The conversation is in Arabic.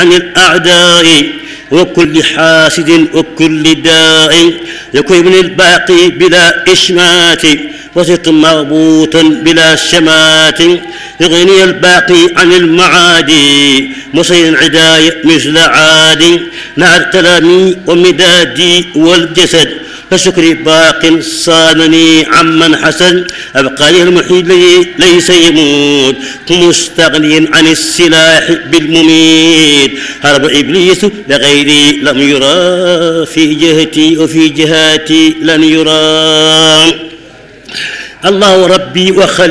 عن الأعداء وكل حاسد وكل داء يكون الباقي بلا إشمات وثق مربوطا بلا شمات يغني الباقي عن المعادي مصير عداي مثل عاد نار كلامي ومدادي والجسد فشكري باق صانني عمن حسن أبقى المحيط ليس يموت مستغني عن السلاح بالمميت هرب إبليس لغيري لم يرى في جهتي وفي جهاتي لن يرى الله ربي وخلي